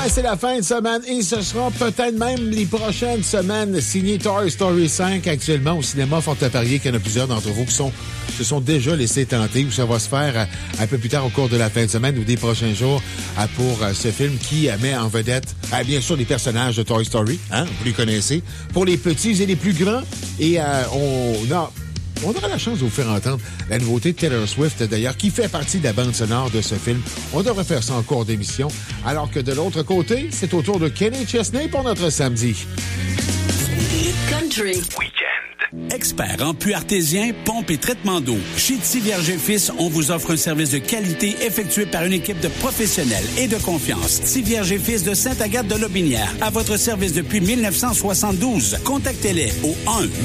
c'est la fin de semaine et ce sera peut-être même les prochaines semaines signé Toy Story 5 actuellement au cinéma. Fort à parier qu'il y en a plusieurs d'entre vous qui se sont déjà laissés tenter ou ça va se faire un peu plus tard au cours de la fin de semaine ou des prochains jours pour ce film qui met en vedette, bien sûr, les personnages de Toy Story. Hein? Vous les connaissez. Pour les petits et les plus grands. Et on aura la chance de vous faire entendre la nouveauté de Taylor Swift, d'ailleurs, qui fait partie de la bande sonore de ce film. On devrait faire ça en cours d'émission. Alors que de l'autre côté, c'est au tour de Kenny Chesney pour notre samedi. Country Weekend. Expert en puits artésien, pompe et traitement d'eau. Chez Tivierge Fils, on vous offre un service de qualité effectué par une équipe de professionnels et de confiance. Tivierge Fils de Sainte-Agathe-de-Lobinière, à votre service depuis 1972. Contactez-les au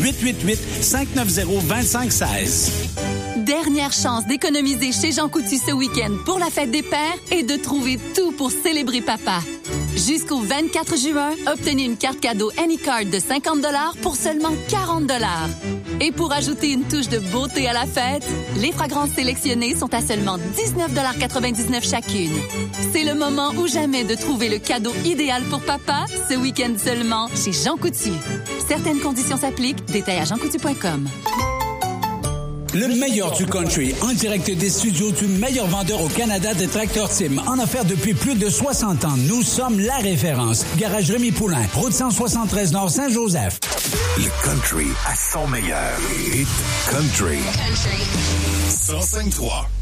1-888-590-2516. Dernière chance d'économiser chez Jean Coutu ce week-end pour la fête des pères et de trouver tout pour célébrer papa. Jusqu'au 24 juin, obtenez une carte cadeau Anycard de 50 $ pour seulement 40 $. Et pour ajouter une touche de beauté à la fête, les fragrances sélectionnées sont à seulement 19,99 $ chacune. C'est le moment ou jamais de trouver le cadeau idéal pour papa, ce week-end seulement chez Jean Coutu. Certaines conditions s'appliquent. Détails à jeancoutu.com. Le meilleur du country, en direct des studios du meilleur vendeur au Canada de Tracteur Tim, en affaires depuis plus de 60 ans. Nous sommes la référence. Garage Rémi Poulain, route 173 Nord Saint-Joseph. Le country à son meilleur. Hit Country. 105.3.